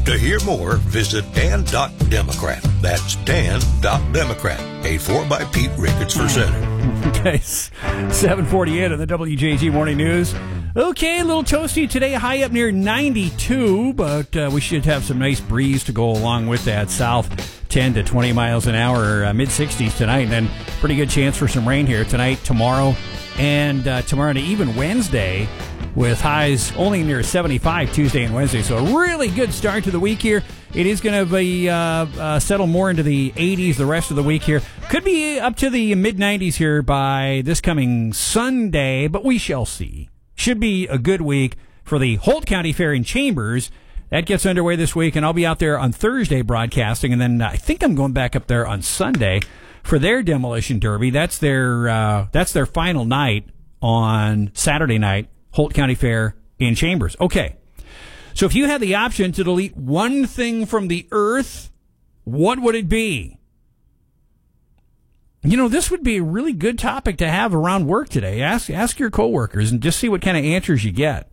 To hear more, visit Dan.Democrat. That's Dan.Democrat. Paid for by Pete Ricketts for Senate. Okay, 7:48 on the WJG Morning News. Okay, a little toasty today, high up near 92, but we should have some nice breeze to go along with that. South 10 to 20 miles an hour, mid-60s tonight, and then pretty good chance for some rain here tonight, tomorrow, and tomorrow to even Wednesday, with highs only near 75 Tuesday and Wednesday. So a really good start to the week here. It is going to be settle more into the 80s the rest of the week here. Could be up to the mid-90s here by this coming Sunday, but we shall see. Should be a good week for the Holt County Fair in Chambers. That gets underway this week, and I'll be out there on Thursday broadcasting, and then I think I'm going back up there on Sunday for their demolition derby. That's their final night on Saturday night, Holt County Fair in Chambers. Okay, so if you had the option to delete one thing from the earth, what would it be? You know, this would be a really good topic to have around work today. Ask your coworkers and just see what kind of answers you get.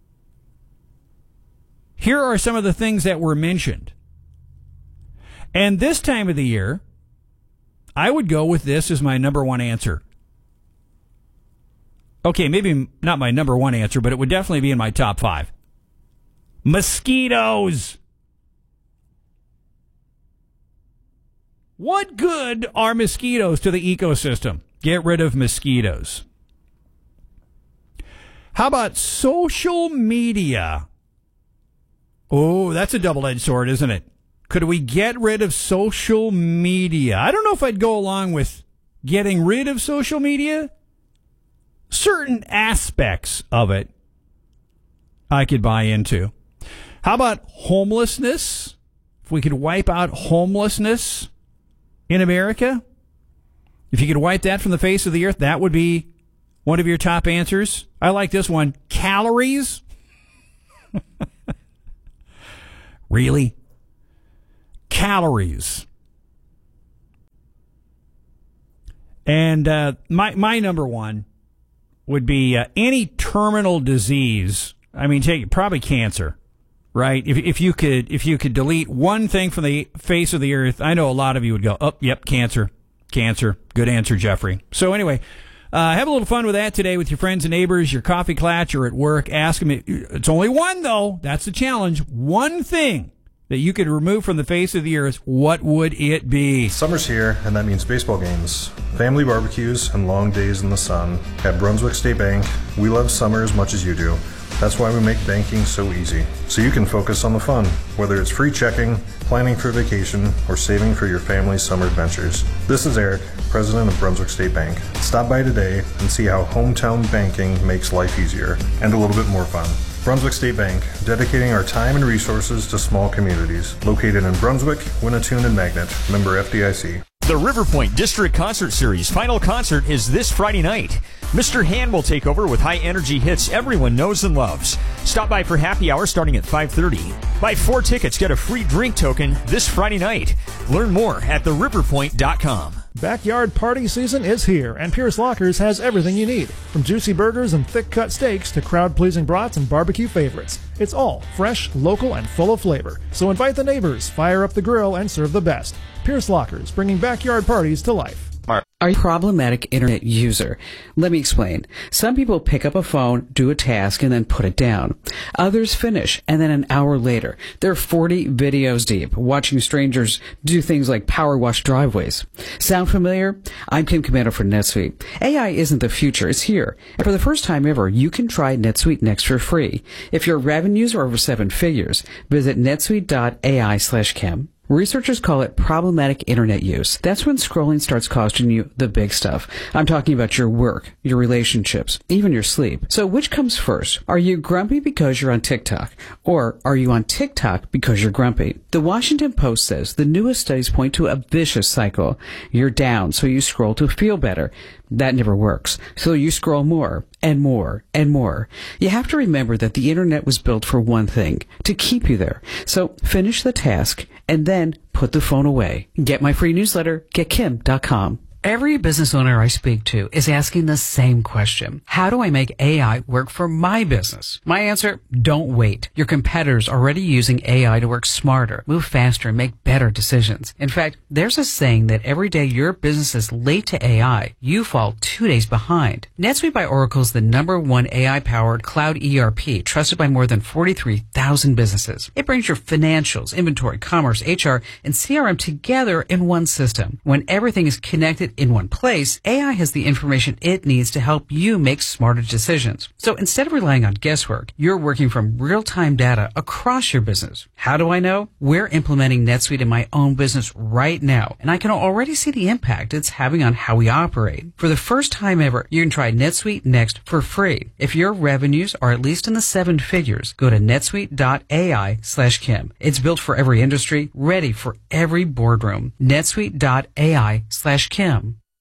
Here are some of the things that were mentioned. And this time of the year, I would go with this as my number one answer. Okay, maybe not my number one answer, but it would definitely be in my top 5. Mosquitoes. What good are mosquitoes to the ecosystem? Get rid of mosquitoes. How about social media? Oh, that's a double-edged sword, isn't it? Could we get rid of social media? I don't know if I'd go along with getting rid of social media. Certain aspects of it I could buy into. How about homelessness? If we could wipe out homelessness in America, if you could wipe that from the face of the earth, that would be one of your top answers. I like this one. Calories? Really? Calories. And my number one would be any terminal disease. I mean, take probably cancer, right? If you could delete one thing from the face of the earth, I know a lot of you would go, oh, yep, cancer. Good answer, Jeffrey. So anyway, have a little fun with that today with your friends and neighbors, your coffee klatch, or at work. Ask them. It's only one, though. That's the challenge. One thing that you could remove from the face of the earth, what would it be? Summer's here, and that means baseball games, family barbecues, and long days in the sun. At Brunswick State Bank, we love summer as much as you do. That's why we make banking so easy, so you can focus on the fun, whether it's free checking, planning for vacation, or saving for your family's summer adventures. This is Eric, president of Brunswick State Bank. Stop by today and see how hometown banking makes life easier and a little bit more fun. Brunswick State Bank, dedicating our time and resources to small communities. Located in Brunswick, Winnetoon, and Magnet. Member FDIC. The Riverpoint District Concert Series final concert is this Friday night. Mr. Han will take over with high-energy hits everyone knows and loves. Stop by for happy hour starting at 5:30. Buy 4 tickets, get a free drink token this Friday night. Learn more at theriverpoint.com. Backyard party season is here, and Pierce Lockers has everything you need. From juicy burgers and thick-cut steaks to crowd-pleasing brats and barbecue favorites. It's all fresh, local, and full of flavor. So invite the neighbors, fire up the grill, and serve the best. Pierce Lockers, bringing backyard parties to life. Are you a problematic internet user? Let me explain. Some people pick up a phone, do a task, and then put it down. Others finish, and then an hour later, they're 40 videos deep, watching strangers do things like power wash driveways. Sound familiar? I'm Kim Commander for NetSuite. AI isn't the future, it's here. And for the first time ever, you can try NetSuite Next for free. If your revenues are over 7 figures, visit netsuite.ai/Kim. Researchers call it problematic internet use. That's when scrolling starts costing you the big stuff. I'm talking about your work, your relationships, even your sleep. So which comes first? Are you grumpy because you're on TikTok? Or are you on TikTok because you're grumpy? The Washington Post says the newest studies point to a vicious cycle. You're down, so you scroll to feel better. That never works. So you scroll more and more and more. You have to remember that the internet was built for one thing, to keep you there. So finish the task and then put the phone away. Get my free newsletter, getkim.com. Every business owner I speak to is asking the same question. How do I make AI work for my business? My answer, don't wait. Your competitors are already using AI to work smarter, move faster, and make better decisions. In fact, there's a saying that every day your business is late to AI, you fall 2 days behind. NetSuite by Oracle is the #1 AI-powered cloud ERP trusted by more than 43,000 businesses. It brings your financials, inventory, commerce, HR, and CRM together in one system. When everything is connected in one place, AI has the information it needs to help you make smarter decisions. So instead of relying on guesswork, you're working from real-time data across your business. How do I know? We're implementing NetSuite in my own business right now, and I can already see the impact it's having on how we operate. For the first time ever, you can try NetSuite Next for free. If your revenues are at least in the 7 figures, go to netsuite.ai/Kim. It's built for every industry, ready for every boardroom. netsuite.ai/Kim.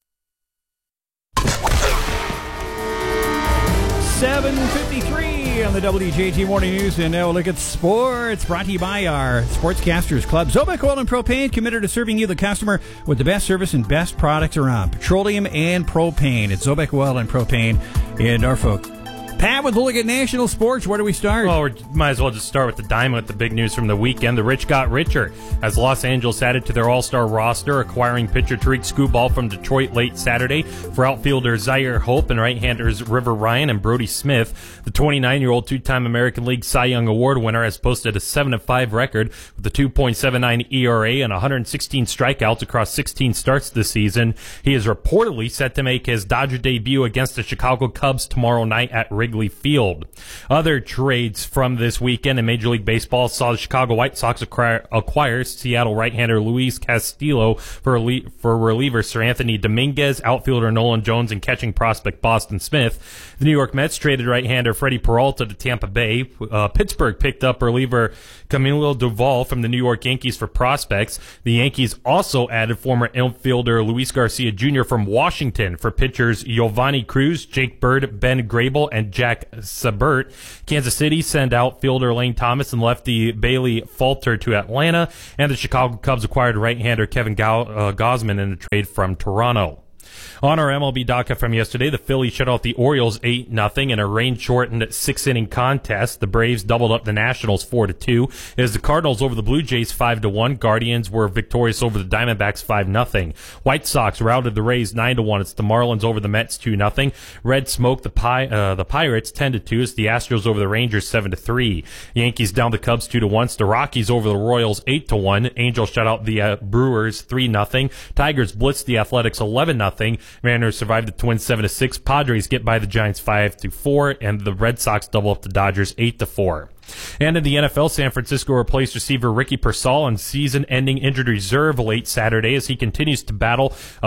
7:53 on the WJG Morning News, and now look at sports, brought to you by our Sportscasters Club. Zobek Oil and Propane, committed to serving you, the customer, with the best service and best products around. Petroleum and propane. It's Zobek Oil and Propane in Norfolk. Pat, with Hooligan National Sports, where do we start? Well, we might as well just start with the Diamond with the big news from the weekend. The rich got richer as Los Angeles added to their all-star roster, acquiring pitcher Tariq Skubal from Detroit late Saturday for outfielder Zaire Hope and right-handers River Ryan and Brody Smith. The 29-year-old two-time American League Cy Young Award winner has posted a 7-5 record with a 2.79 ERA and 116 strikeouts across 16 starts this season. He is reportedly set to make his Dodger debut against the Chicago Cubs tomorrow night at Wrigley Field. Other trades from this weekend in Major League Baseball saw the Chicago White Sox acquire Seattle right-hander Luis Castillo for reliever Sir Anthony Dominguez, outfielder Nolan Jones, and catching prospect Boston Smith. The New York Mets traded right-hander Freddie Peralta to Tampa Bay. Pittsburgh picked up reliever Camilo Doval from the New York Yankees for prospects. The Yankees also added former outfielder Luis Garcia Jr. from Washington for pitchers Giovanni Cruz, Jake Bird, Ben Grable, and Jack Sabert. Kansas City sent outfielder Lane Thomas and lefty Bailey Falter to Atlanta, and the Chicago Cubs acquired right-hander Kevin Gausman in a trade from Toronto. On our MLB docket from yesterday, the Phillies shut out the Orioles 8-0 in a rain-shortened 6-inning contest. The Braves doubled up the Nationals 4-2. As the Cardinals over the Blue Jays 5-1, Guardians were victorious over the Diamondbacks 5-0. White Sox routed the Rays 9-1. It's the Marlins over the Mets 2-0. Red smoked the Pirates 10-2. It's the Astros over the Rangers 7-3. Yankees down the Cubs 2-1. It's the Rockies over the Royals 8-1. Angels shut out the Brewers 3-0. Tigers blitzed the Athletics 11-0. Mariners survived the Twins 7-6. Padres get by the Giants 5-4, and the Red Sox double up the Dodgers 8-4. And in the NFL, San Francisco replaced receiver Ricky Pearsall on season-ending injured reserve late Saturday as he continues to battle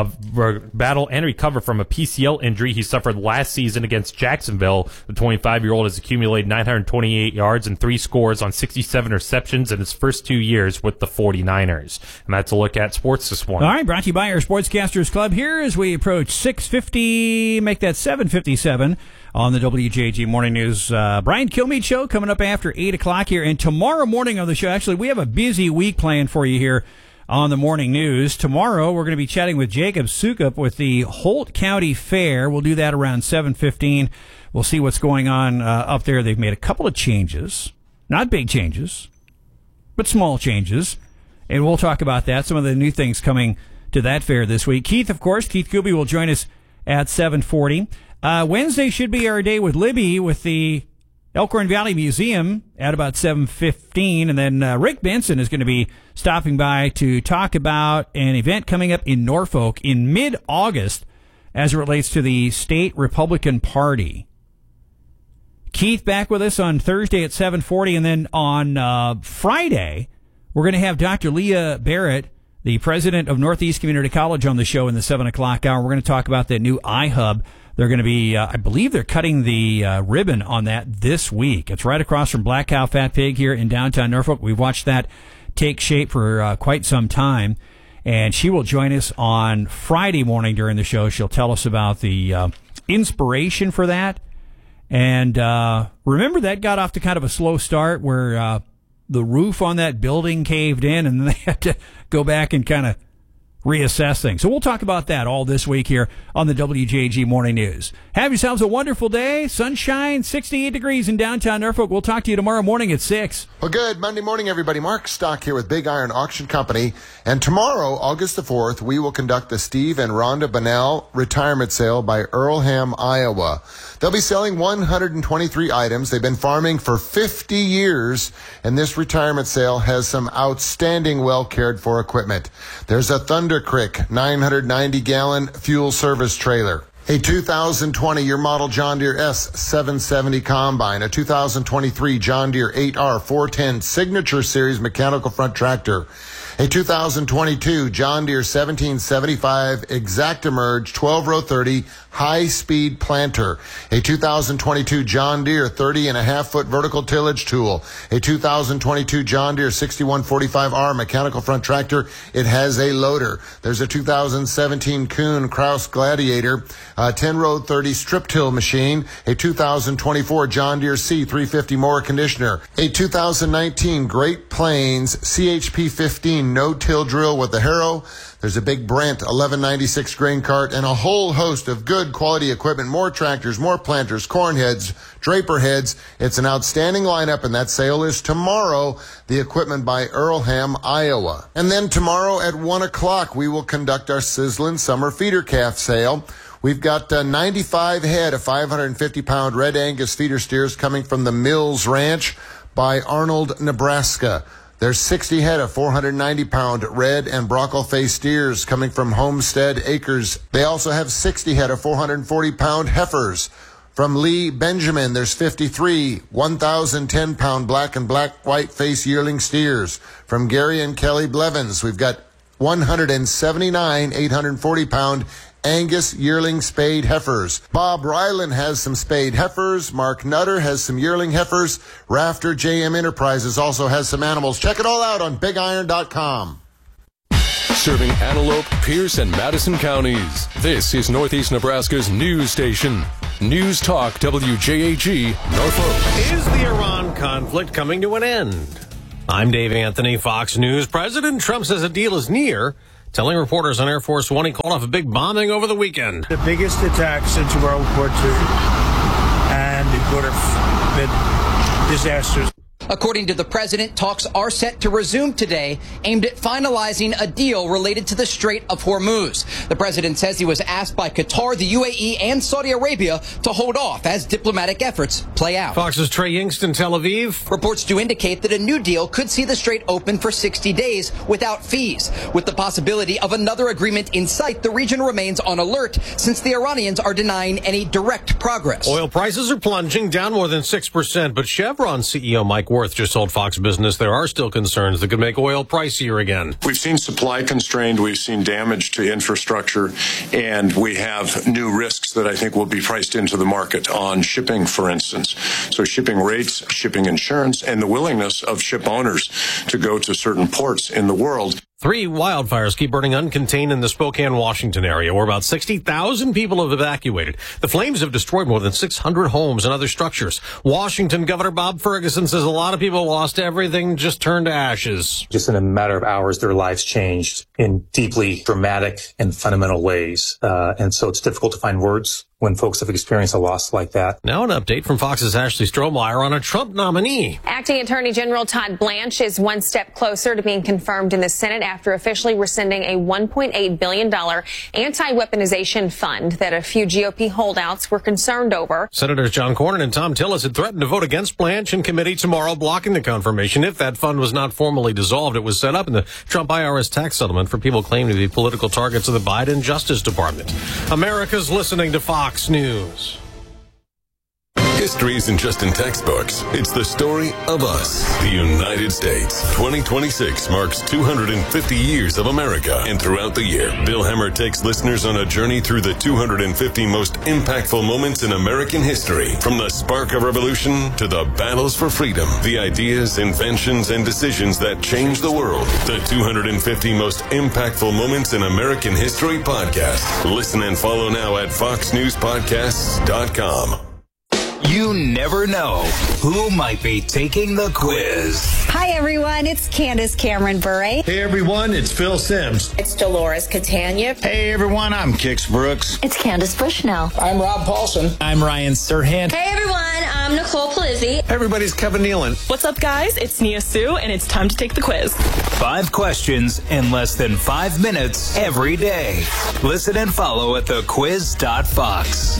and recover from a PCL injury he suffered last season against Jacksonville. The 25-year-old has accumulated 928 yards and 3 scores on 67 receptions in his first 2 years with the 49ers. And that's a look at sports this morning. All right, brought to you by our Sportscasters Club here as we approach 6:50, make that 7:57 on the WJG Morning News. Brian Kilmeade Show coming up after 8 o'clock here. And tomorrow morning on the show, actually, we have a busy week planned for you here on the Morning News. Tomorrow, we're going to be chatting with Jacob Sukup with the Holt County Fair. We'll do that around 7:15. We'll see what's going on up there. They've made a couple of changes. Not big changes, but small changes. And we'll talk about that, some of the new things coming to that fair this week. Keith Kuby will join us at 7:40. Wednesday should be our day with Libby with the Elkhorn Valley Museum at about 7:15. And then Rick Benson is going to be stopping by to talk about an event coming up in Norfolk in mid-August as it relates to the state Republican Party. Keith back with us on Thursday at 7:40. And then on Friday, we're going to have Dr. Leah Barrett, the president of Northeast Community College, on the show in the 7 o'clock hour. We're going to talk about that new iHub. They're going to be, I believe they're cutting the ribbon on that this week. It's right across from Black Cow Fat Pig here in downtown Norfolk. We've watched that take shape for quite some time. And she will join us on Friday morning during the show. She'll tell us about the inspiration for that. And remember, that got off to kind of a slow start where the roof on that building caved in, and they had to go back and kind of reassess things. So we'll talk about that all this week here on the WJG Morning News. Have yourselves a wonderful day. Sunshine, 68 degrees in downtown Norfolk. We'll talk to you tomorrow morning at 6. Well, good Monday morning, everybody. Mark Stock here with Big Iron Auction Company. And tomorrow, August the 4th, we will conduct the Steve and Rhonda Bunnell retirement sale by Earlham, Iowa. They'll be selling 123 items. They've been farming for 50 years, and this retirement sale has some outstanding, well-cared-for equipment. There's a Thunder Crick 990-gallon fuel service trailer, a 2020 year model John Deere S770 combine, a 2023 John Deere 8R 410 Signature Series mechanical front tractor, a 2022 John Deere 1775 ExactEmerge 12-row 30 high-speed planter, a 2022 John Deere 30.5-foot vertical tillage tool, a 2022 John Deere 6145R mechanical front tractor. It has a loader. There's a 2017 Kuhn Krause Gladiator 10-row 30 strip till machine, a 2024 John Deere C350 mower conditioner, a 2019 Great Plains CHP 15 no-till drill with the harrow. There's a big Brent 1196 grain cart and a whole host of good quality equipment, more tractors, more planters, corn heads, draper heads. It's an outstanding lineup, and that sale is tomorrow. The equipment by Earlham, Iowa. And then tomorrow at 1 o'clock, we will conduct our sizzling summer feeder calf sale. We've got 95 head of 550-pound Red Angus feeder steers coming from the Mills Ranch by Arnold, Nebraska. There's 60 head of 490-pound red and brockle-faced steers coming from Homestead Acres. They also have 60 head of 440-pound heifers. From Lee Benjamin, there's 53 1,010-pound black and black-white face yearling steers. From Gary and Kelly Blevins, we've got 179 840-pound Angus yearling spayed heifers. Bob Ryland has some spayed heifers. Mark Nutter has some yearling heifers. Rafter JM Enterprises also has some animals. Check it all out on BigIron.com. Serving Antelope, Pierce, and Madison counties. This is Northeast Nebraska's news station. News Talk WJAG Norfolk. Is the Iran conflict coming to an end? I'm Dave Anthony, Fox News. President Trump says a deal is near, telling reporters on Air Force One he called off a big bombing over the weekend. The biggest attack since World War II, and it would have been disastrous. According to the president, talks are set to resume today, aimed at finalizing a deal related to the Strait of Hormuz. The president says he was asked by Qatar, the UAE, and Saudi Arabia to hold off as diplomatic efforts play out. Fox's Trey Yingst in Tel Aviv. Reports do indicate that a new deal could see the strait open for 60 days without fees. With the possibility of another agreement in sight, the region remains on alert since the Iranians are denying any direct progress. Oil prices are plunging, down more than 6%, but Chevron CEO Mike Worth just told Fox Business there are still concerns that could make oil pricier again. We've seen supply constrained, we've seen damage to infrastructure, and we have new risks that I think will be priced into the market on shipping, for instance. So shipping rates, shipping insurance, and the willingness of ship owners to go to certain ports in the world. 3 wildfires keep burning uncontained in the Spokane, Washington area, where about 60,000 people have evacuated. The flames have destroyed more than 600 homes and other structures. Washington Governor Bob Ferguson says a lot of people lost everything, just turned to ashes. Just in a matter of hours, their lives changed in deeply dramatic and fundamental ways. And so it's difficult to find words when folks have experienced a loss like that. Now an update from Fox's Ashley Strohmeyer on a Trump nominee. Acting Attorney General Todd Blanche is one step closer to being confirmed in the Senate after officially rescinding a $1.8 billion anti-weaponization fund that a few GOP holdouts were concerned over. Senators John Cornyn and Tom Tillis had threatened to vote against Blanche in committee tomorrow, blocking the confirmation if that fund was not formally dissolved. It was set up in the Trump IRS tax settlement for people claimed to be political targets of the Biden Justice Department. America's listening to Fox News. History isn't just in textbooks. It's the story of us, the United States. 2026 marks 250 years of America. And throughout the year, Bill Hemmer takes listeners on a journey through the 250 most impactful moments in American history. From the spark of revolution to the battles for freedom, the ideas, inventions, and decisions that changed the world. The 250 most impactful moments in American history podcast. Listen and follow now at foxnewspodcasts.com. You never know who might be taking the quiz. Hi, everyone. It's Candace Cameron Bure. Hey, everyone. It's Phil Sims. It's Dolores Catania. Hey, everyone. I'm Kix Brooks. It's Candace Bushnell. I'm Rob Paulson. I'm Ryan Serhant. Hey, everyone. I'm Nicole Palizzi. Everybody's Kevin Nealon. What's up, guys? It's Nia Sue, and it's time to take the quiz. 5 questions in less than 5 minutes every day. Listen and follow at thequiz.fox.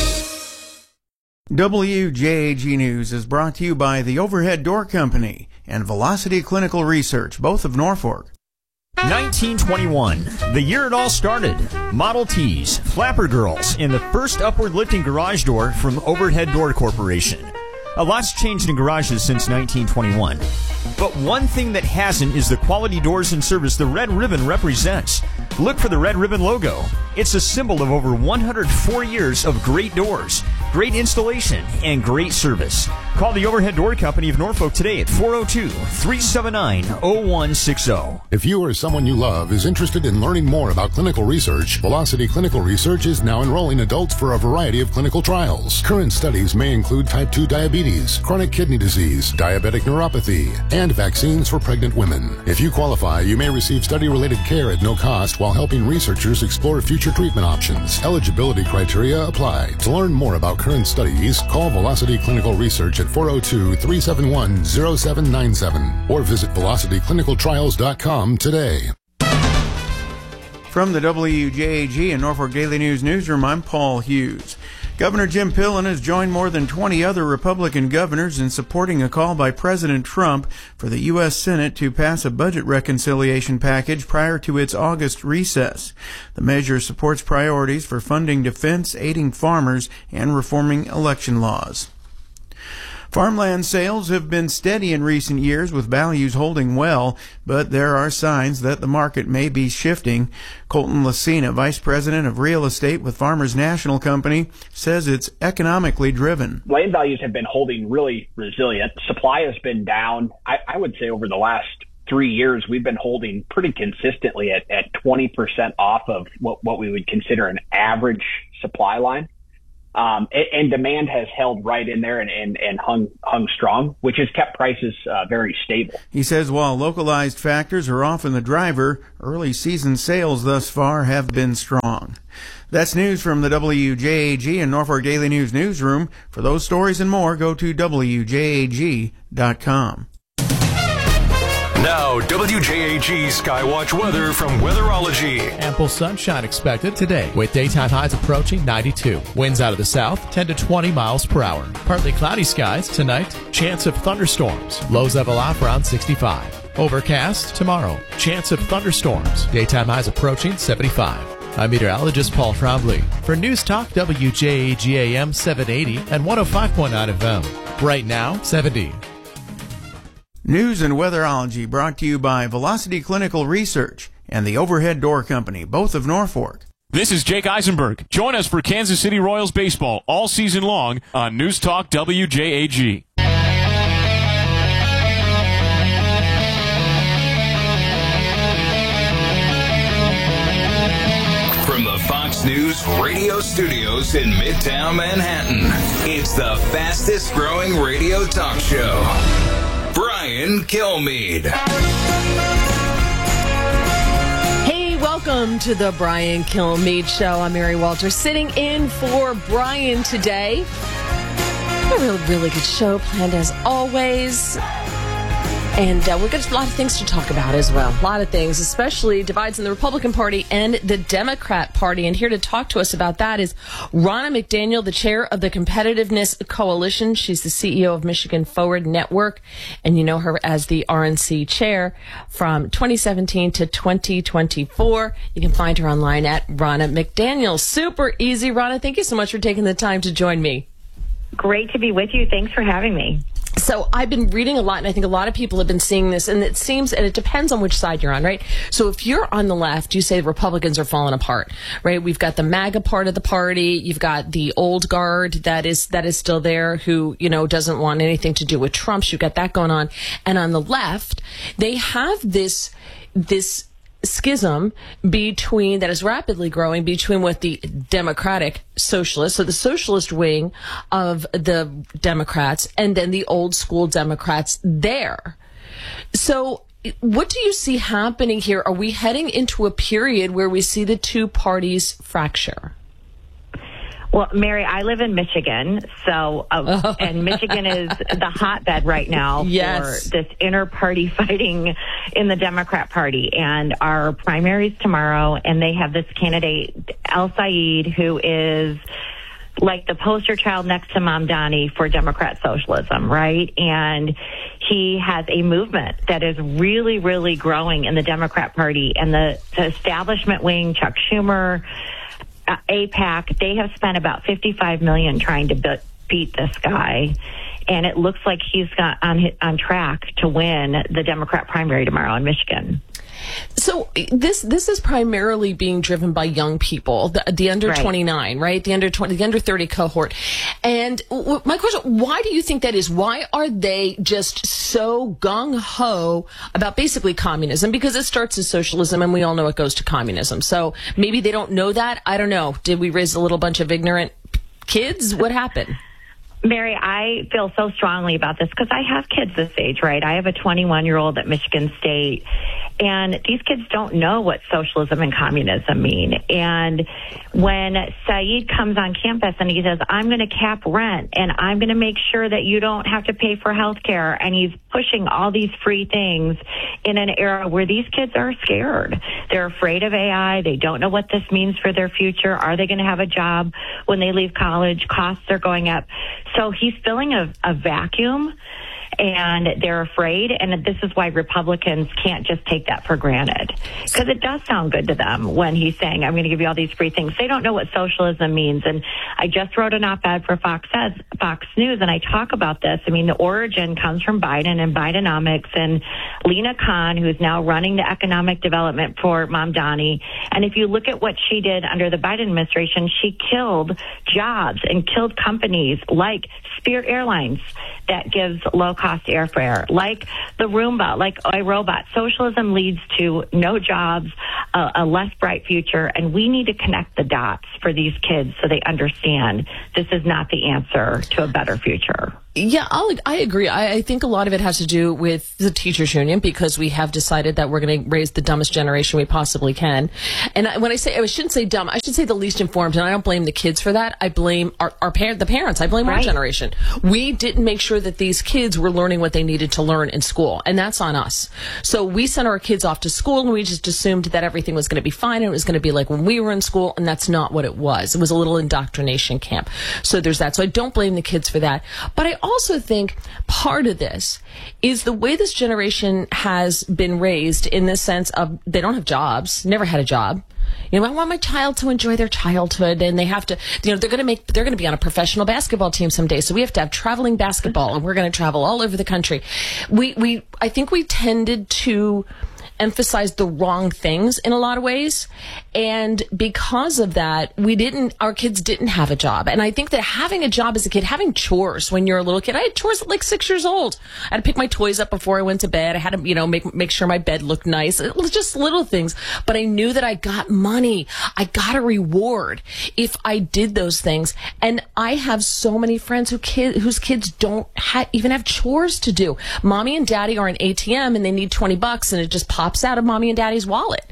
WJAG News is brought to you by the Overhead Door Company and Velocity Clinical Research, both of Norfolk. 1921, the year it all started. Model Ts, Flapper Girls, and the first upward lifting garage door from Overhead Door Corporation. A lot's changed in garages since 1921. But one thing that hasn't is the quality doors and service the Red Ribbon represents. Look for the Red Ribbon logo. It's a symbol of over 104 years of great doors, great installation, and great service. Call the Overhead Door Company of Norfolk today at 402-379-0160. If you or someone you love is interested in learning more about clinical research, Velocity Clinical Research is now enrolling adults for a variety of clinical trials. Current studies may include type 2 diabetes, chronic kidney disease, diabetic neuropathy, and vaccines for pregnant women. If you qualify, you may receive study-related care at no cost while helping researchers explore future treatment options. Eligibility criteria apply. To learn more about current studies, call Velocity Clinical Research at 402-371-0797 or visit velocityclinicaltrials.com today. From the WJAG and Norfolk Daily News newsroom, I'm Paul Hughes. Governor Jim Pillen has joined more than 20 other Republican governors in supporting a call by President Trump for the U.S. Senate to pass a budget reconciliation package prior to its August recess. The measure supports priorities for funding defense, aiding farmers, and reforming election laws. Farmland sales have been steady in recent years, with values holding well, but there are signs that the market may be shifting. Colton Lucina, Vice President of Real Estate with Farmers National Company, says it's economically driven. Land values have been holding really resilient. Supply has been down. I would say over the last 3 years, we've been holding pretty consistently at 20% off of what we would consider an average supply line. And demand has held right in there and hung strong, which has kept prices very stable. He says while localized factors are often the driver, early season sales thus far have been strong. That's news from the WJAG and Norfolk Daily News newsroom. For those stories and more, go to WJAG.com. Now, WJAG Skywatch weather from Weatherology. Ample sunshine expected today, with daytime highs approaching 92. Winds out of the south, 10 to 20 miles per hour. Partly cloudy skies tonight. Chance of thunderstorms. Lows level off around 65. Overcast tomorrow. Chance of thunderstorms. Daytime highs approaching 75. I'm meteorologist Paul Trombley for News Talk WJAG AM 780 and 105.9 FM. Right now, 70. News and Weatherology brought to you by Velocity Clinical Research and the Overhead Door Company, both of Norfolk. This is Jake Eisenberg. Join us for Kansas City Royals baseball all season long on News Talk WJAG. From the Fox News radio studios in Midtown Manhattan, it's the fastest growing radio talk show. Brian Kilmeade. Hey, welcome to the Brian Kilmeade Show. I'm Mary Walter, sitting in for Brian today. A really good show planned as always. And we've got a lot of things to talk about as well. A lot of things, especially divides in the Republican Party and the Democrat Party. And here to talk to us about that is Ronna McDaniel, the chair of the Competitiveness Coalition. She's the CEO of Michigan Forward Network. And you know her as the RNC chair from 2017 to 2024. You can find her online at Ronna McDaniel. Super easy, Ronna. Thank you so much for taking the time to join me. Great to be with you. Thanks for having me. So I've been reading a lot, and I think a lot of people have been seeing this, and it seems, and it depends on which side you're on, right? So if you're on the left, you say the Republicans are falling apart, right? We've got the MAGA part of the party. You've got the old guard that is still there who, you know, doesn't want anything to do with Trump. You've got that going on. And on the left, they have this schism that is rapidly growing between what the Democratic Socialists, so the socialist wing of the Democrats, and then the old school Democrats there. So what do you see happening here? Are we heading into a period where we see the two parties fracture? Well, Mary, I live in Michigan, and Michigan is the hotbed right now for this inter-party fighting in the Democrat Party. And our primaries tomorrow, and they have this candidate, El-Sayed, who is like the poster child next to Mamdani for Democrat socialism, right? And he has a movement that is really, really growing in the Democrat Party. And the establishment wing, Chuck Schumer, AIPAC, they have spent about $55 million trying to beat this guy, and it looks like he's got on track to win the Democrat primary tomorrow in Michigan. So this is primarily being driven by young people, the under 29, right? The under 20, the under 30 cohort. And my question, why do you think that is? Why are they just so gung-ho about basically communism? Because it starts as socialism, and we all know it goes to communism. So maybe they don't know that. I don't know. Did we raise a little bunch of ignorant kids? What happened? Mary, I feel so strongly about this because I have kids this age, right? I have a 21-year-old at Michigan State, and these kids don't know what socialism and communism mean. And when Saeed comes on campus and he says, I'm going to cap rent, and I'm going to make sure that you don't have to pay for health care, and he's pushing all these free things in an era where these kids are scared. They're afraid of AI. They don't know what this means for their future. Are they going to have a job when they leave college? Costs are going up. So he's filling a vacuum, and they're afraid, and this is why Republicans can't just take that for granted, because it does sound good to them when he's saying, I'm going to give you all these free things. They don't know what socialism means, and I just wrote an op-ed for Fox News, and I talk about this. I mean, the origin comes from Biden and Bidenomics, and Lena Khan, who's now running the economic development for Mamdani, and if you look at what she did under the Biden administration, she killed jobs and killed companies like Spirit Airlines that gives low-cost airfare, like the Roomba, like iRobot. Socialism leads to no jobs, a less bright future, and we need to connect the dots for these kids so they understand this is not the answer to a better future. Yeah, I agree. I think a lot of it has to do with the teachers union, because we have decided that we're going to raise the dumbest generation we possibly can. And when I shouldn't say dumb, I should say the least informed. And I don't blame the kids for that. I blame the parents. I blame our generation. We didn't make sure that these kids were learning what they needed to learn in school, and that's on us. So we sent our kids off to school, and we just assumed that everything was going to be fine, and it was going to be like when we were in school, and that's not what it was. It was a little indoctrination camp. So there's that. So I don't blame the kids for that. But I also think part of this is the way this generation has been raised, in the sense of they don't have jobs, never had a job. You know, I want my child to enjoy their childhood, and they have to, they're going to be on a professional basketball team someday. So we have to have traveling basketball, and we're going to travel all over the country. I think we tended to emphasize the wrong things in a lot of ways. And because of that, our kids didn't have a job. And I think that having a job as a kid, having chores when you're a little kid, I had chores at like 6 years old. I had to pick my toys up before I went to bed. I had to, make sure my bed looked nice. It was just little things. But I knew that I got money. I got a reward if I did those things. And I have so many friends whose kids don't even have chores to do. Mommy and daddy are an ATM, and they need $20, and it just pops out of mommy and daddy's wallet.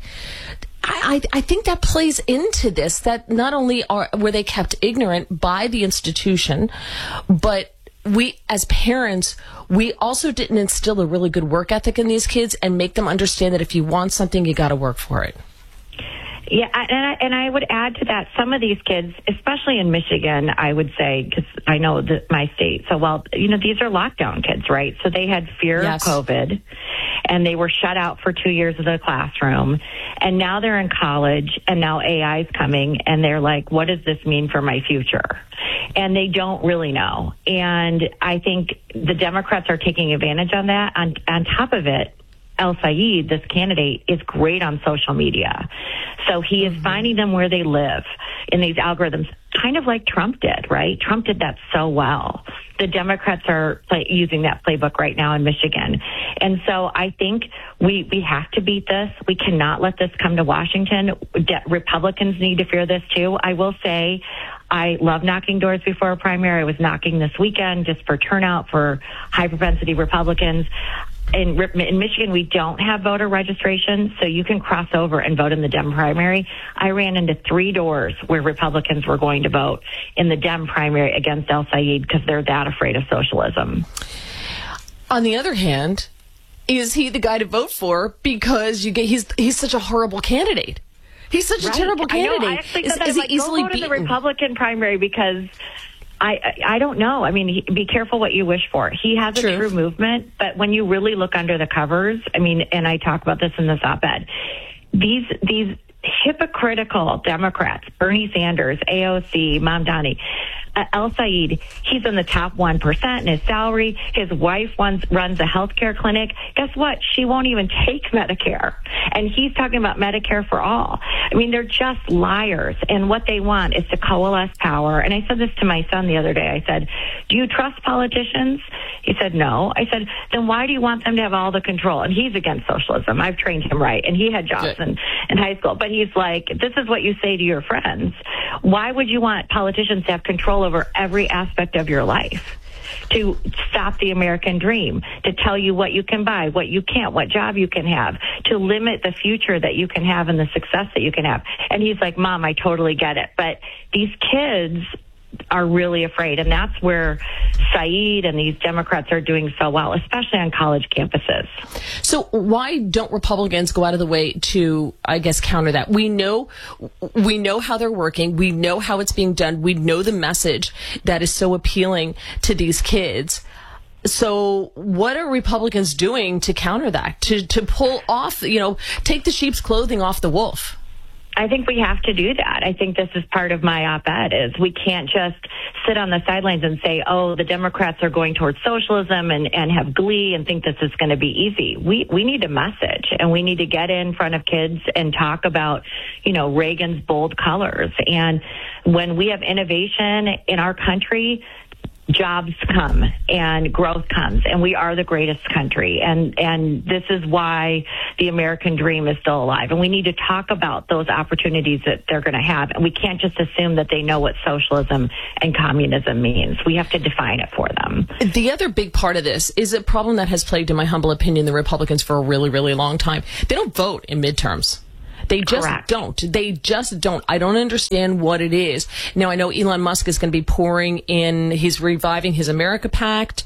I think that plays into this, that not only were they kept ignorant by the institution, but we as parents, we also didn't instill a really good work ethic in these kids and make them understand that if you want something, you got to work for it. Yeah, and I would add to that, some of these kids, especially in Michigan, I would say, because I know my state so well, these are lockdown kids, right? So they had fear of COVID, and they were shut out for 2 years of the classroom. And now they're in college, and now AI is coming, and they're like, what does this mean for my future? And they don't really know. And I think the Democrats are taking advantage of that. On top of it, El-Sayed, this candidate, is great on social media. So he is finding them where they live in these algorithms. kind of like Trump did, right? Trump did that so well. The Democrats are using that playbook right now in Michigan. And so I think we have to beat this. We cannot let this come to Washington. Republicans need to fear this too. I will say I love knocking doors before a primary. I was knocking this weekend just for turnout for high propensity Republicans. In Michigan, we don't have voter registration, so you can cross over and vote in the Dem primary. I ran into 3 doors where Republicans were going to vote in the Dem primary against El Sayed because they're that afraid of socialism. On the other hand, is he the guy to vote for because he's such a horrible candidate? He's such a terrible candidate. I actually thought that, go vote in the Republican primary because I don't know. I mean, be careful what you wish for. He has a true movement, but when you really look under the covers, I mean, and I talk about this in this op-ed, these hypocritical Democrats, Bernie Sanders, AOC, Mamdani, El Sayed, he's in the top 1% in his salary. His wife runs a healthcare clinic. Guess what? She won't even take Medicare. And he's talking about Medicare for all. I mean, they're just liars. And what they want is to coalesce power. And I said this to my son the other day. I said, do you trust politicians? He said, no. I said, then why do you want them to have all the control? And he's against socialism. I've trained him right. And he had jobs in high school. But he's like, this is what you say to your friends. Why would you want politicians to have control over every aspect of your life? To stop the American dream, to tell you what you can buy, what you can't, what job you can have, to limit the future that you can have and the success that you can have. And he's like, Mom, I totally get it. But these kids are really afraid. And that's where Saeed and these Democrats are doing so well, especially on college campuses. So why don't Republicans go out of the way to, I guess, counter that? We know how they're working. We know how it's being done. We know the message that is so appealing to these kids. So what are Republicans doing to counter that, to pull off, take the sheep's clothing off the wolf? I think we have to do that. I think this is part of my op-ed is we can't just sit on the sidelines and say, oh, the Democrats are going towards socialism and have glee and think this is going to be easy. We need a message, and we need to get in front of kids and talk about, Reagan's bold colors. And when we have innovation in our country, jobs come and growth comes, and we are the greatest country. And this is why the American dream is still alive. And we need to talk about those opportunities that they're going to have. And we can't just assume that they know what socialism and communism means. We have to define it for them. The other big part of this is a problem that has plagued, in my humble opinion, the Republicans for a really, really long time. They don't vote in midterms. They just don't. They just don't. I don't understand what it is. Now, I know Elon Musk is going to be pouring in, he's reviving his America PAC.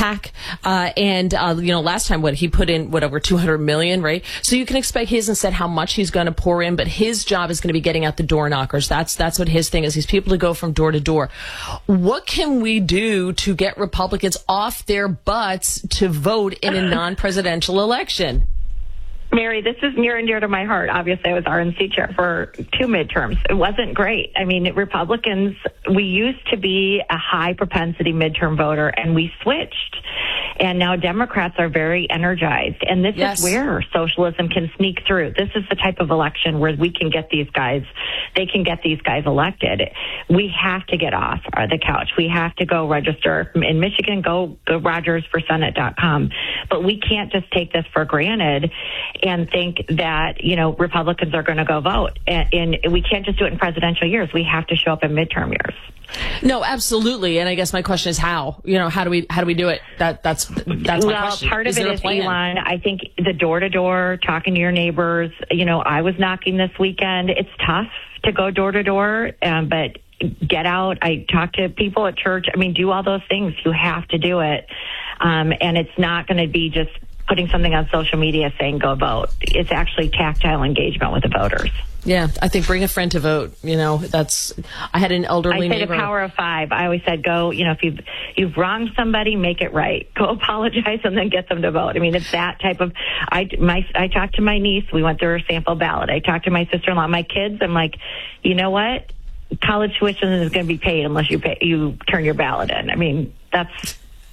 Last time, he put in, over 200 million, right? So you can expect, he hasn't said how much he's going to pour in, but his job is going to be getting out the door knockers. That's what his thing is. He's people to go from door to door. What can we do to get Republicans off their butts to vote in a non-presidential election? Mary, this is near and dear to my heart. Obviously, I was RNC chair for 2 midterms. It wasn't great. I mean, Republicans, we used to be a high propensity midterm voter, and we switched. And now Democrats are very energized. And this is where socialism can sneak through. This is the type of election where we can get these guys, they can get these guys elected. We have to get off the couch. We have to go register. In Michigan, go RogersForSenate.com. But we can't just take this for granted and think that, Republicans are going to go vote. And we can't just do it in presidential years. We have to show up in midterm years. No, absolutely. And I guess my question is how? How do we do it? That's my question. Part of it is, Elon, I think the door-to-door, talking to your neighbors. I was knocking this weekend. It's tough to go door-to-door, but get out. I talk to people at church. I mean, do all those things. You have to do it. And it's not going to be just putting something on social media saying go vote. It's actually tactile engagement with the voters. Yeah, I think bring a friend to vote. I had an elderly neighbor. I say the power of 5. I always said go, if you've wronged somebody, make it right. Go apologize and then get them to vote. I mean, it's that type of, I talked to my niece. We went through her sample ballot. I talked to my sister-in-law, my kids. I'm like, you know what? College tuition is going to be paid unless you turn your ballot in. I mean, that's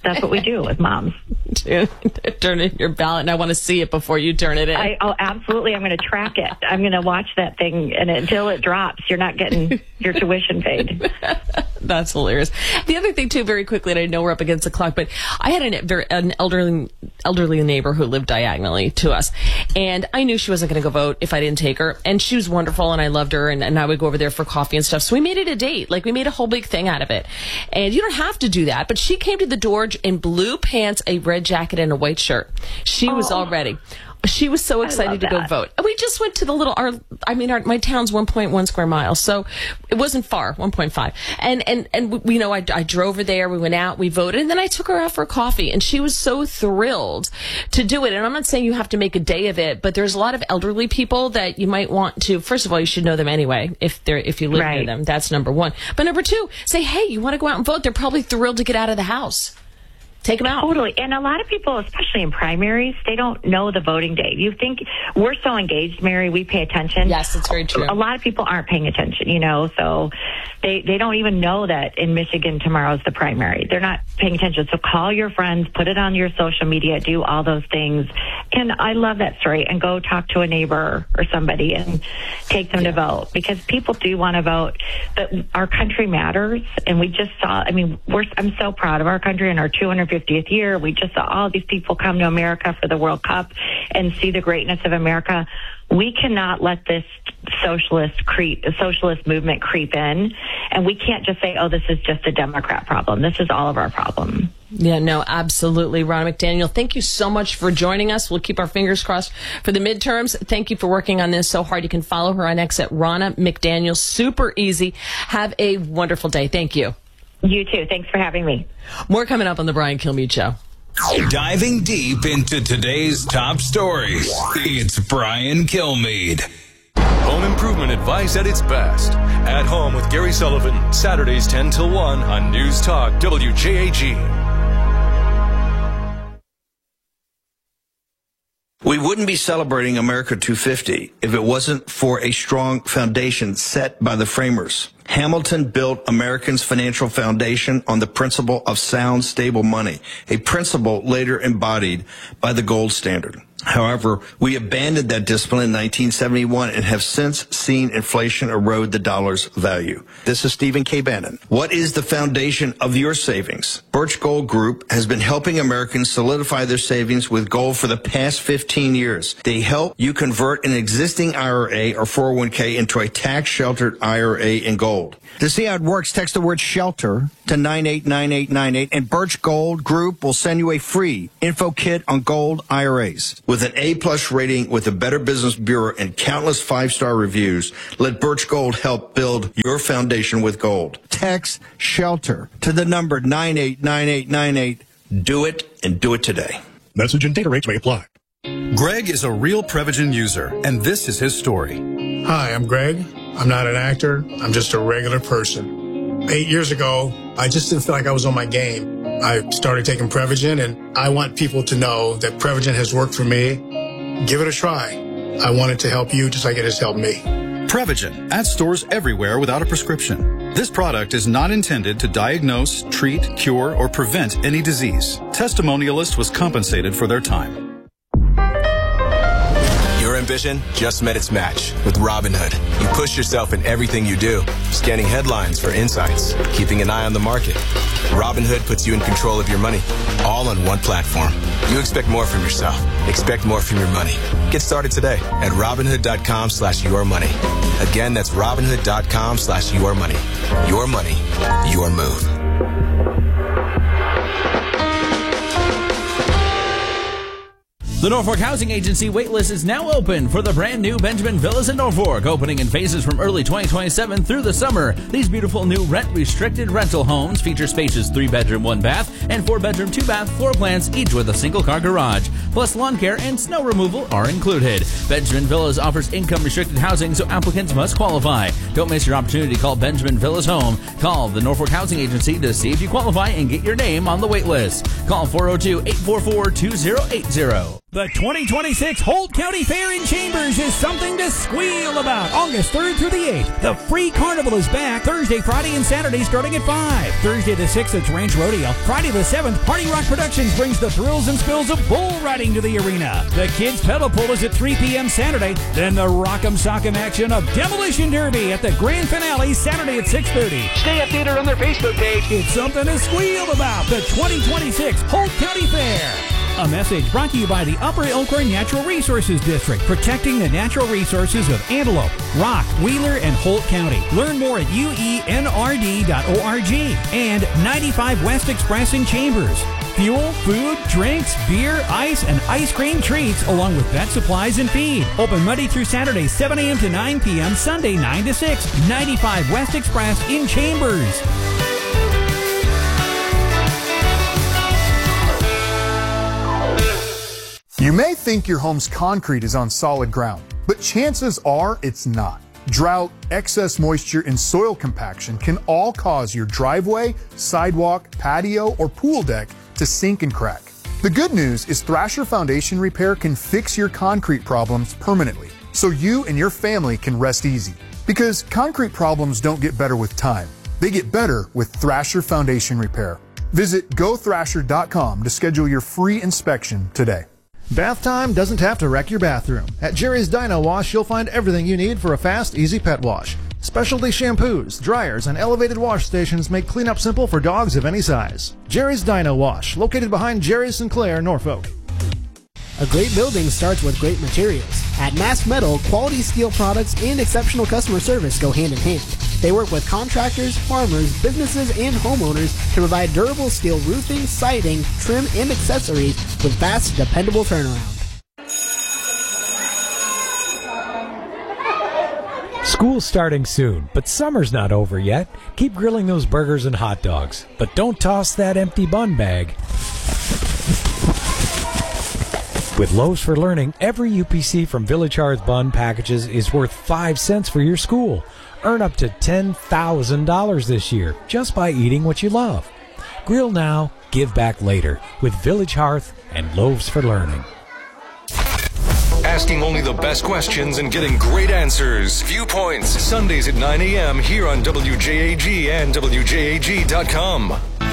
That's what we do as moms. Turn in your ballot, and I want to see it before you turn it in. Absolutely. I'm going to track it. I'm going to watch that thing, and until it drops, you're not getting your tuition paid. That's hilarious. The other thing, too, very quickly, and I know we're up against the clock, but I had an elderly neighbor who lived diagonally to us, and I knew she wasn't going to go vote if I didn't take her, and she was wonderful, and I loved her, and I would go over there for coffee and stuff, so we made it a date. Like, we made a whole big thing out of it, and you don't have to do that, but she came to the door in blue pants, a red jacket, and a white shirt. She was all ready. She was so excited to go vote. We just went to the my town's 1.1 square miles, so it wasn't far, 1.5. And we, I drove her there, we went out, we voted, and then I took her out for a coffee, and she was so thrilled to do it. And I'm not saying you have to make a day of it, but there's a lot of elderly people that you might want to, first of all, you should know them anyway, if you live near them. That's number one. But number two, say, hey, you want to go out and vote? They're probably thrilled to get out of the house. Take them out. Totally. And a lot of people, especially in primaries, they don't know the voting day. You think we're so engaged, Mary, we pay attention. Yes, it's very true. A lot of people aren't paying attention, so they don't even know that in Michigan tomorrow's the primary. They're not paying attention. So call your friends, put it on your social media, do all those things. And I love that story. And go talk to a neighbor or somebody and take them to vote, because people do want to vote. But our country matters. And we just saw, I'm so proud of our country and our 250th year. We just saw all these people come to America for the World Cup and see the greatness of America. We cannot let this socialist movement creep in, and we can't just say, oh, this is just a Democrat problem. This is all of our problem. Yeah, no, absolutely. Ronna McDaniel, thank you so much for joining us. We'll keep our fingers crossed for the midterms. Thank you for working on this so hard. You can follow her on X at Ronna McDaniel. Super easy. Have a wonderful day. Thank you. You too. Thanks for having me. More coming up on the Brian Kilmeade Show. Diving deep into today's top stories, it's Brian Kilmeade. Home improvement advice at its best. At Home with Gary Sullivan, Saturdays 10 till 1 on News Talk WJAG. We wouldn't be celebrating America 250 if it wasn't for a strong foundation set by the framers. Hamilton built Americans' financial foundation on the principle of sound, stable money, a principle later embodied by the gold standard. However, we abandoned that discipline in 1971 and have since seen inflation erode the dollar's value. This is Stephen K. Bannon. What is the foundation of your savings? Birch Gold Group has been helping Americans solidify their savings with gold for the past 15 years. They help you convert an existing IRA or 401k into a tax-sheltered IRA in gold. To see how it works, text the word SHELTER to 989898, and Birch Gold Group will send you a free info kit on gold IRAs. With an A-plus rating with the Better Business Bureau and countless 5-star reviews, let Birch Gold help build your foundation with gold. Text SHELTER to the number 989898. Do it, and do it today. Message and data rates may apply. Greg is a real Prevagen user, and this is his story. Hi, I'm Greg. I'm not an actor. I'm just a regular person. 8 years ago, I just didn't feel like I was on my game. I started taking Prevagen, and I want people to know that Prevagen has worked for me. Give it a try. I want it to help you just like it has helped me. Prevagen, at stores everywhere without a prescription. This product is not intended to diagnose, treat, cure, or prevent any disease. Testimonialist was compensated for their time. Your ambition just met its match with Robinhood. You push yourself in everything you do, scanning headlines for insights, keeping an eye on the market. Robinhood puts you in control of your money, all on one platform. You expect more from yourself. Expect more from your money. Get started today at Robinhood.com/yourmoney. Again, that's Robinhood.com/yourmoney. Your money, your move. The Norfolk Housing Agency waitlist is now open for the brand new Benjamin Villas in Norfolk, opening in phases from early 2027 through the summer. These beautiful new rent-restricted rental homes feature spacious 3-bedroom, 1-bath, and 4-bedroom, 2-bath floor plans, each with a single-car garage. Plus, lawn care and snow removal are included. Benjamin Villas offers income-restricted housing, so applicants must qualify. Don't miss your opportunity to call Benjamin Villas home. Call the Norfolk Housing Agency to see if you qualify and get your name on the waitlist. Call 402-844-2080. The 2026 Holt County Fair in Chambers is something to squeal about. August 3rd through the 8th. The free carnival is back Thursday, Friday, and Saturday starting at 5. Thursday the 6th, it's Ranch Rodeo. Friday the 7th, Party Rock Productions brings the thrills and spills of bull riding to the arena. The Kids Pedal Pull is at 3 p.m. Saturday. Then the Rock'em Sock'em action of Demolition Derby at the grand finale Saturday at 6:30. Stay updated on their Facebook page. It's something to squeal about. The 2026 Holt County Fair. A message brought to you by the Upper Elkhorn Natural Resources District, protecting the natural resources of Antelope, Rock, Wheeler, and Holt County. Learn more at uenrd.org. And 95 West Express in Chambers. Fuel, food, drinks, beer, ice, and ice cream treats, along with vet supplies and feed. Open Monday through Saturday, 7 a.m. to 9 p.m., Sunday, 9 to 6. 95 West Express in Chambers. You may think your home's concrete is on solid ground, but chances are it's not. Drought, excess moisture, and soil compaction can all cause your driveway, sidewalk, patio, or pool deck to sink and crack. The good news is Thrasher Foundation Repair can fix your concrete problems permanently, so you and your family can rest easy. Because concrete problems don't get better with time. They get better with Thrasher Foundation Repair. Visit gothrasher.com to schedule your free inspection today. Bath time doesn't have to wreck your bathroom. At Jerry's Dino Wash, you'll find everything you need for a fast, easy pet wash. Specialty shampoos, dryers, and elevated wash stations make cleanup simple for dogs of any size. Jerry's Dino Wash, located behind Jerry's Sinclair, Norfolk. A great building starts with great materials. At Mask Metal, quality steel products and exceptional customer service go hand in hand. They work with contractors, farmers, businesses, and homeowners to provide durable steel roofing, siding, trim, and accessories with fast, dependable turnaround. School's starting soon, but summer's not over yet. Keep grilling those burgers and hot dogs, but don't toss that empty bun bag. With Loaves for Learning, every UPC from Village Hearth Bun packages is worth 5 cents for your school. Earn up to $10,000 this year just by eating what you love. Grill now, give back later with Village Hearth and Loaves for Learning. Asking only the best questions and getting great answers. Viewpoints, Sundays at 9 a.m. here on WJAG and WJAG.com.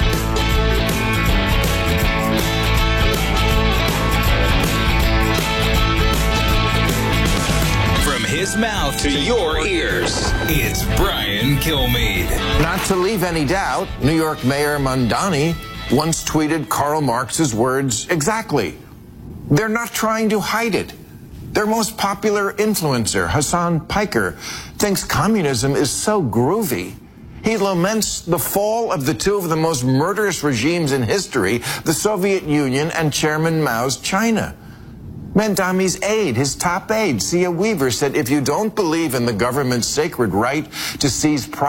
His mouth to your ears. It's Brian Kilmeade. Not to leave any doubt, New York Mayor Mondani once tweeted Karl Marx's words exactly. They're not trying to hide it. Their most popular influencer, Hassan Piker, thinks communism is so groovy. He laments the fall of the two of the most murderous regimes in history, the Soviet Union and Chairman Mao's China. Mondani's aide, his top aide, Sia Weaver, said if you don't believe in the government's sacred right to seize property,